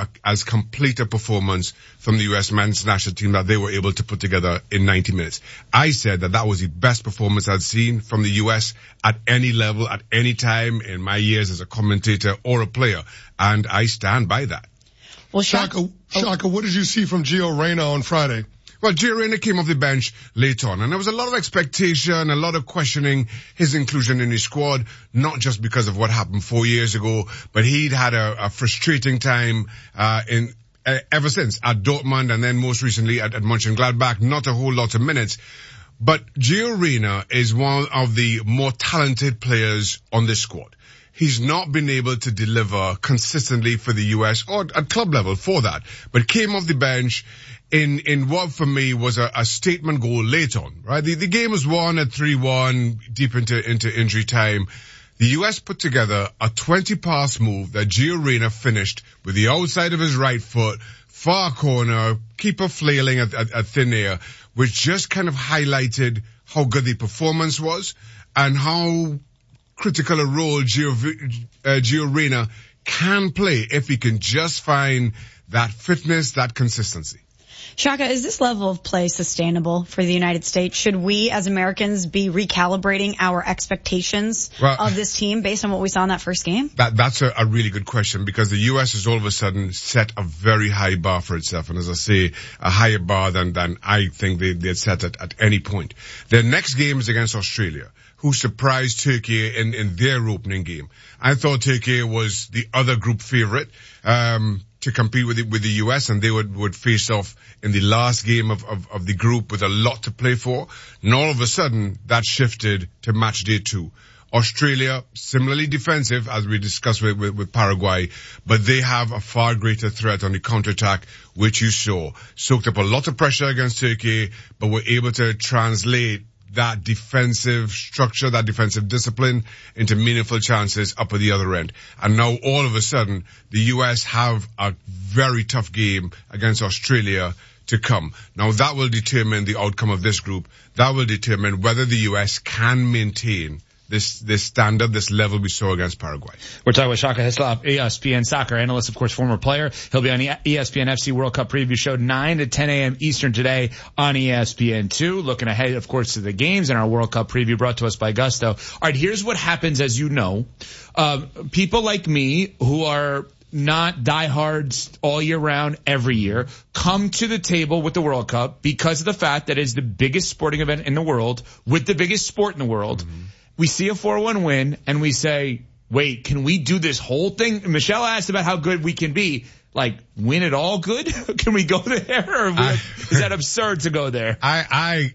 as complete a performance from the U.S. men's national team that they were able to put together in 90 minutes. I said that was the best performance I'd seen from the U.S. at any level, at any time in my years as a commentator or a player. And I stand by that. Well, Shaka, what did you see from Gio Reyna on Friday? Well, Gio Reyna came off the bench late on, and there was a lot of expectation, a lot of questioning his inclusion in his squad, not just because of what happened 4 years ago, but he'd had a frustrating time ever since at Dortmund, and then most recently at Mönchengladbach. Not a whole lot of minutes. But Gio Reyna is one of the more talented players on this squad. He's not been able to deliver consistently for the US or at club level for that, but came off the bench in what for me was a statement goal late on, right? The game was won at 3-1 deep into injury time. The US put together a 20-pass move that Gio Reyna finished with the outside of his right foot, far corner, keeper flailing at thin air, which just kind of highlighted how good the performance was and how critical a role Gio Reyna can play if he can just find that fitness, that consistency. Shaka, is this level of play sustainable for the United States? Should we as Americans be recalibrating our expectations of this team based on what we saw in that first game? That's a really good question, because the U.S. has all of a sudden set a very high bar for itself. And as I say, a higher bar than I think they'd set at any point. Their next game is against Australia, who surprised Turkey in their opening game. I thought Turkey was the other group favorite to compete with the US, and they would face off in the last game of the group with a lot to play for. And all of a sudden, that shifted to match day 2. Australia, similarly defensive, as we discussed with Paraguay, but they have a far greater threat on the counterattack, which you saw. Soaked up a lot of pressure against Turkey, but were able to translate that defensive structure, that defensive discipline into meaningful chances up at the other end. And now all of a sudden, the US have a very tough game against Australia to come. Now that will determine the outcome of this group. That will determine whether the US can maintain this standard, this level we saw against Paraguay. We're talking with Shaka Hislop, ESPN soccer analyst, of course, former player. He'll be on the ESPN FC World Cup preview show 9 to 10 a.m. Eastern today on ESPN2. Looking ahead, of course, to the games and our World Cup preview brought to us by Gusto. All right, here's what happens, as you know. People like me who are not diehards all year round, every year, come to the table with the World Cup because of the fact that it's the biggest sporting event in the world with the biggest sport in the world. Mm-hmm. We see a 4-1 win and we say, wait, can we do this whole thing? Michelle asked about how good we can be. Like, win it all good? Can we go there? Or is that absurd to go there? I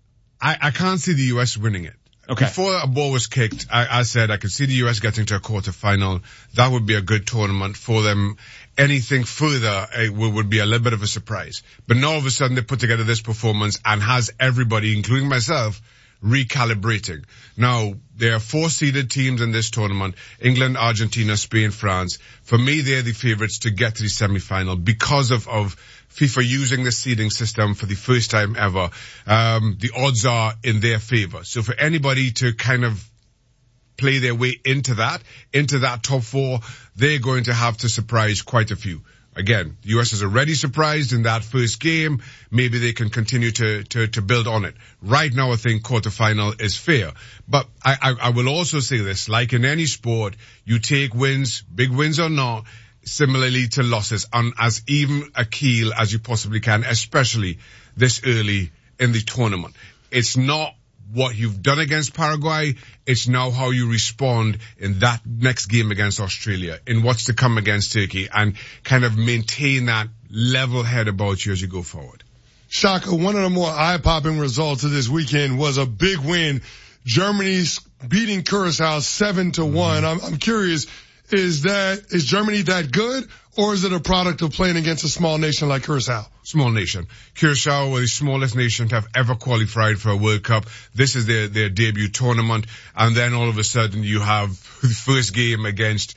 can't see the U.S. winning it. Okay. Before a ball was kicked, I said I could see the U.S. getting to a quarterfinal. That would be a good tournament for them. Anything further would be a little bit of a surprise. But now all of a sudden they put together this performance and has everybody, including myself, recalibrating. Now, there are 4 seeded teams in this tournament: England, Argentina, Spain, France. For me, they're the favorites to get to the semi-final because of FIFA using the seeding system for the first time ever. The odds are in their favor. So for anybody to kind of play their way into that top 4, they're going to have to surprise quite a few. Again, the U.S. is already surprised in that first game. Maybe they can continue to build on it. Right now, I think quarterfinal is fair. But I will also say this, like in any sport, you take wins, big wins or not, similarly to losses, on as even a keel as you possibly can, especially this early in the tournament. It's not what you've done against Paraguay, it's now how you respond in that next game against Australia, in what's to come against Turkey, and kind of maintain that level head about you as you go forward. Shaka, one of the more eye-popping results of this weekend was a big win. Germany's beating Curacao 7-1. I'm curious, is Germany that good, or is it a product of playing against a small nation like Curacao? Small nation. Curacao were the smallest nation to have ever qualified for a World Cup. This is their debut tournament. And then all of a sudden you have the first game against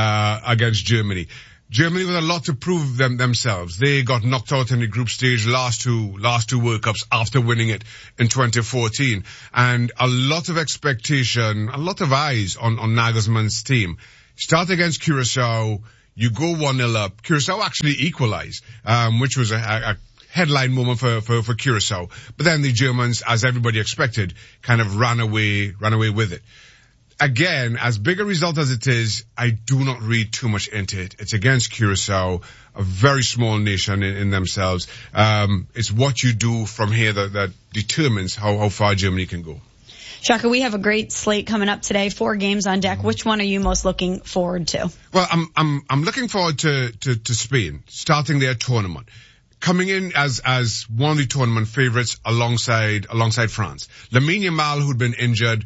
Germany. Germany with a lot to prove themselves. They got knocked out in the group stage last two World Cups after winning it in 2014. And a lot of expectation, a lot of eyes on Nagelsmann's team. Start against Curacao. you go 1-0 up. Curacao actually equalized, which was a headline moment for Curacao. But then the Germans, as everybody expected, kind of ran away with it. Again, as big a result as it is, I do not read too much into it. It's against Curacao, a very small nation in themselves. It's what you do from here that determines how far Germany can go. Shaka, we have a great slate coming up today. 4 games on deck. Which one are you most looking forward to? Well, I'm looking forward to Spain starting their tournament, coming in as one of the tournament favorites alongside France. Lamine Yamal, who'd been injured,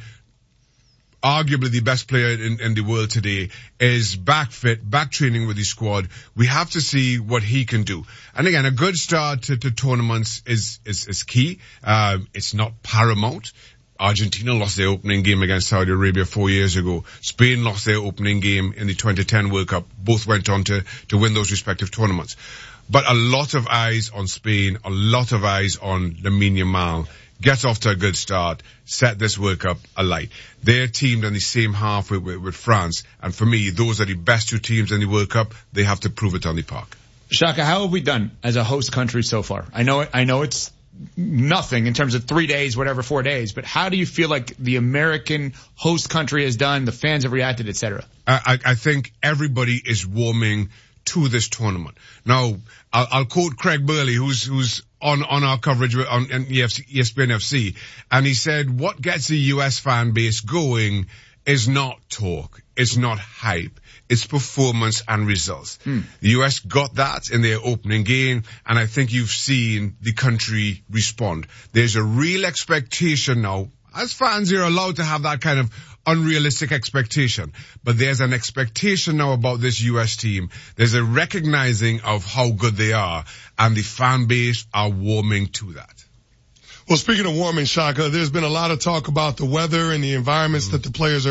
arguably the best player in the world today, is back fit, back training with the squad. We have to see what he can do. And again, a good start to tournaments is key. It's not paramount. Argentina lost their opening game against Saudi Arabia 4 years ago. Spain lost their opening game in the 2010 World Cup. Both went on to win those respective tournaments. But a lot of eyes on Spain, a lot of eyes on Lamine Yamal. Get off to a good start, set this World Cup alight. They're teamed in the same half with France. And for me, those are the best 2 teams in the World Cup. They have to prove it on the park. Shaka, how have we done as a host country so far? I know it's nothing in terms of 3 days, whatever, 4 days, but how do you feel like the American host country has done, the fans have reacted, etc.? I think everybody is warming to this tournament. Now, I'll quote Craig Burley, who's on our coverage on ESPN FC, and he said, what gets the US fan base going is not talk, it's not hype, it's performance and results. The US got that in their opening game, and I think you've seen the country respond. There's a real expectation now. As fans, you're allowed to have that kind of unrealistic expectation. But there's an expectation now about this US team. There's a recognizing of how good they are, and the fan base are warming to that. Well, speaking of warming, Shaka, there's been a lot of talk about the weather and the environments that the players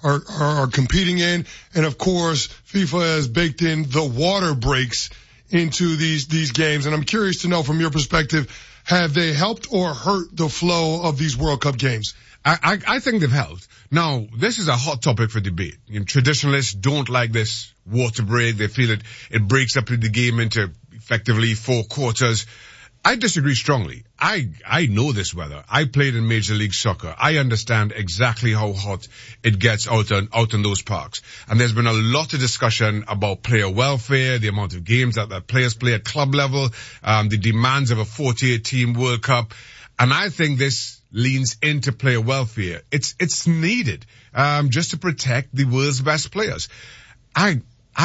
are competing in. And of course, FIFA has baked in the water breaks into these games. And I'm curious to know from your perspective, have they helped or hurt the flow of these World Cup games? I think they've helped. Now, this is a hot topic for debate. Traditionalists don't like this water break. They feel it breaks up the game into effectively 4 quarters. I disagree strongly. I know this weather. I played in Major League Soccer. I understand exactly how hot it gets out in those parks. And there's been a lot of discussion about player welfare, the amount of games that players play at club level, the demands of a 48-team World Cup. And I think this leans into player welfare. It's needed, just to protect the world's best players. I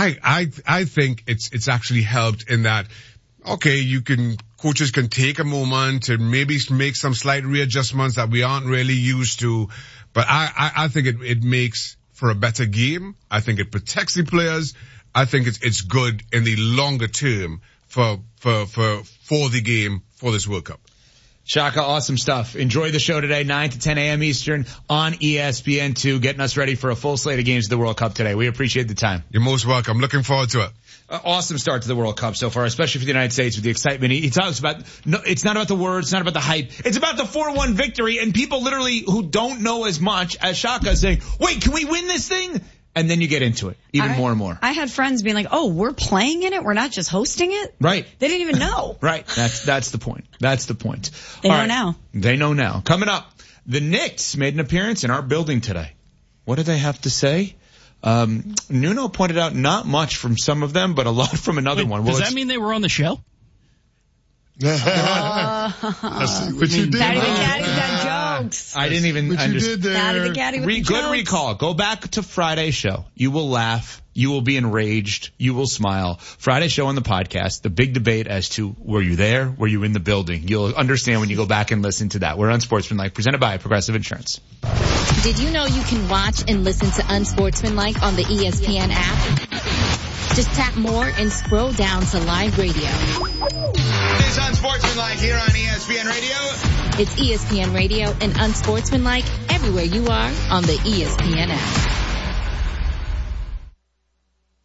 think it's actually helped in that, okay, coaches can take a moment to maybe make some slight readjustments that we aren't really used to. But I think it makes for a better game. I think it protects the players. I think it's good in the longer term for the game, for this World Cup. Shaka, awesome stuff. Enjoy the show today, 9 to 10 a.m. Eastern on ESPN2, getting us ready for a full slate of games of the World Cup today. We appreciate the time. You're most welcome. Looking forward to it. Awesome start to the World Cup so far, especially for the United States with the excitement. He talks about, no, it's not about the words, it's not about the hype. It's about the 4-1 victory, and people literally who don't know as much as Shaka saying, wait, can we win this thing? And then you get into it even more and more. I had friends being like, oh, we're playing in it? We're not just hosting it? Right. They didn't even know. Right. That's the point. That's the point. They know now. They know now. Coming up, the Knicks made an appearance in our building today. What do they have to say? Nuno pointed out not much from some of them, but a lot from another one. Does that mean they were on the show? What you did. Daddy the Caddy got jokes. I didn't even understand. Daddy the Caddy with the Good jokes. recall. Go back to Friday's show. You will laugh. You will be enraged. You will smile. Friday's show on the podcast, the big debate as to were you there? Were you in the building? You'll understand when you go back and listen to that. We're Unsportsmanlike, presented by Progressive Insurance. Did you know you can watch and listen to Unsportsmanlike on the ESPN app? Just tap more and scroll down to live radio. It's Unsportsmanlike here on ESPN Radio. It's ESPN Radio and Unsportsmanlike everywhere you are on the ESPN app.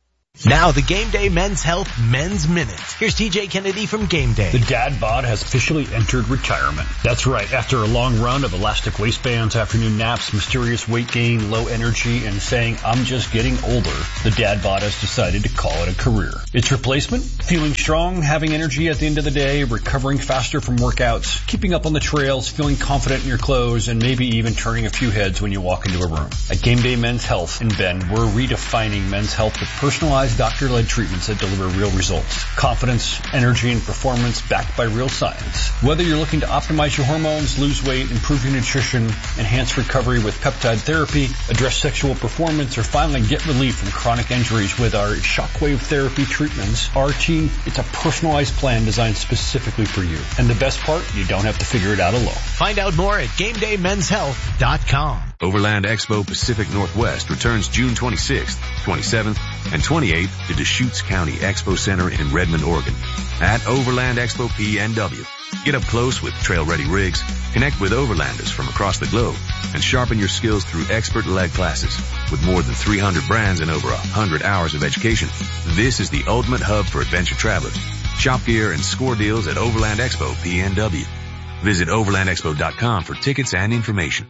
Now the Game Day Men's Health Men's Minute. Here's TJ Kennedy from Game Day. The dad bod has officially entered retirement. That's right. After a long run of elastic waistbands, afternoon naps, mysterious weight gain, low energy, and saying, I'm just getting older, the dad bod has decided to call it a career. Its replacement? Feeling strong, having energy at the end of the day, recovering faster from workouts, keeping up on the trails, feeling confident in your clothes, and maybe even turning a few heads when you walk into a room. At Game Day Men's Health in Bend, we're redefining men's health with personalized doctor-led treatments that deliver real results. Confidence, energy, and performance backed by real science. Whether you're looking to optimize your hormones, lose weight, improve your nutrition, enhance recovery with peptide therapy, address sexual performance, or finally get relief from chronic injuries with our shockwave therapy treatments, our team, it's a personalized plan designed specifically for you. And the best part, you don't have to figure it out alone. Find out more at GameDayMen'sHealth.com. Overland Expo Pacific Northwest returns June 26th, 27th, and 28th to Deschutes County Expo Center in Redmond, Oregon. At Overland Expo PNW. Get up close with trail-ready rigs, connect with overlanders from across the globe, and sharpen your skills through expert-led classes. With more than 300 brands and over 100 hours of education, this is the ultimate hub for adventure travelers. Shop gear and score deals at Overland Expo PNW. Visit overlandexpo.com for tickets and information.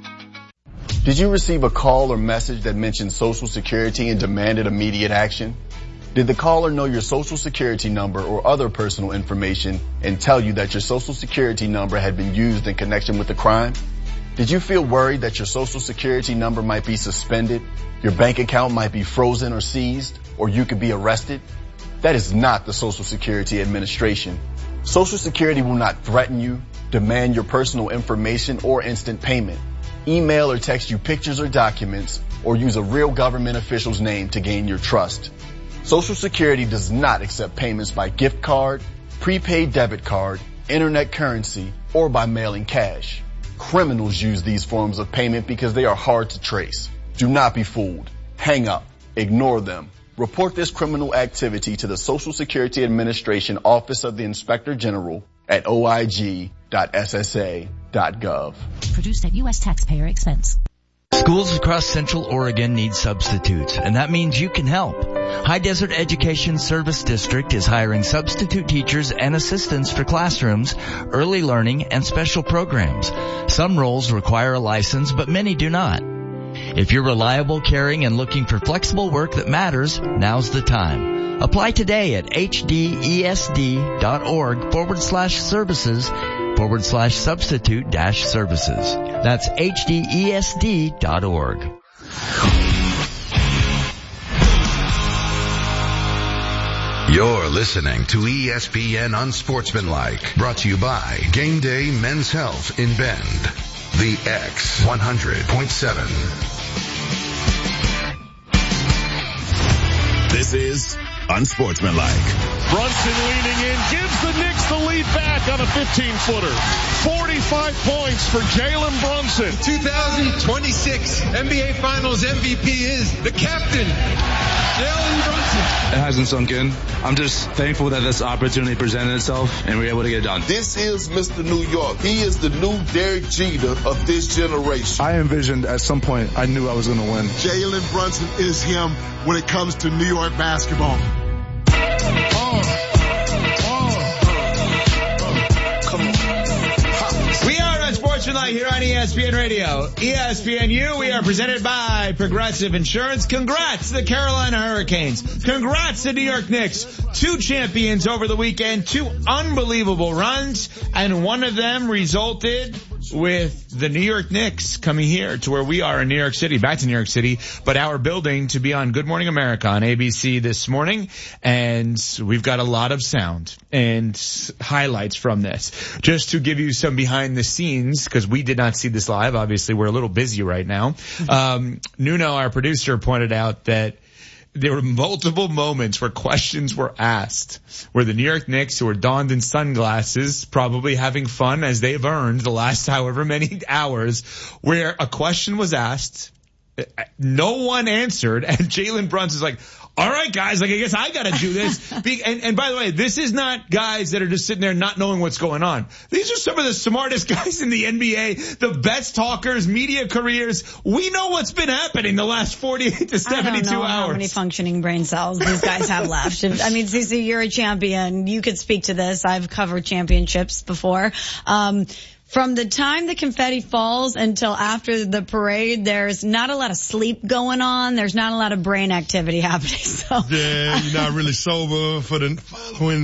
Did you receive a call or message that mentioned Social Security and demanded immediate action? Did the caller know your Social Security number or other personal information and tell you that your Social Security number had been used in connection with a crime? Did you feel worried that your Social Security number might be suspended, your bank account might be frozen or seized, or you could be arrested? That is not the Social Security Administration. Social Security will not threaten you, demand your personal information, or instant payment. Email or text you pictures or documents, or use a real government official's name to gain your trust. Social Security does not accept payments by gift card, prepaid debit card, internet currency, or by mailing cash. Criminals use these forms of payment because they are hard to trace. Do not be fooled. Hang up. Ignore them. Report this criminal activity to the Social Security Administration Office of the Inspector General at oig.ssa.gov. Produced at U.S. taxpayer expense. Schools across Central Oregon need substitutes, and that means you can help. High Desert Education Service District is hiring substitute teachers and assistants for classrooms, early learning, and special programs. Some roles require a license, but many do not. If you're reliable, caring, and looking for flexible work that matters, now's the time. Apply today at hdesd.org/services/substitute-services. That's hdesd.org. You're listening to ESPN Unsportsmanlike, brought to you by Game Day Men's Health in Bend. The X 100.7. This is Unsportsmanlike. Brunson leaning in, gives the Knicks the lead back on a 15-footer. 45 points for Jalen Brunson. 2026 NBA Finals MVP is the captain, Jalen Brunson. It hasn't sunk in. I'm just thankful that this opportunity presented itself and we're able to get it done. This is Mr. New York. He is the new Derek Jeter of this generation. I envisioned at some point I knew I was going to win. Jalen Brunson is him when it comes to New York basketball. We are Unsportsmanlike here on ESPN Radio. ESPNU, we are presented by Progressive Insurance. Congrats to the Carolina Hurricanes. Congrats to New York Knicks. 2 champions over the weekend, 2 unbelievable runs, and one of them resulted with the New York Knicks coming here to where we are in New York City, back to New York City, but our building to be on Good Morning America on ABC this morning. And we've got a lot of sound and highlights from this. Just to give you some behind the scenes, because we did not see this live. Obviously, we're a little busy right now. Nuno, our producer, pointed out that there were multiple moments where questions were asked, where the New York Knicks, who are donned in sunglasses, probably having fun as they've earned the last however many hours, where a question was asked, no one answered, and Jalen Brunson's like, all right, guys, like I guess I gotta do this. And by the way, this is not guys that are just sitting there not knowing what's going on. These are some of the smartest guys in the NBA, the best talkers, media careers. We know what's been happening the last 48 to 72 hours. I don't know how many functioning brain cells these guys have left. I mean, CC, you're a champion. You could speak to this. I've covered championships before. From the time the confetti falls until after the parade, there's not a lot of sleep going on. There's not a lot of brain activity happening. So yeah, you're not really sober for the following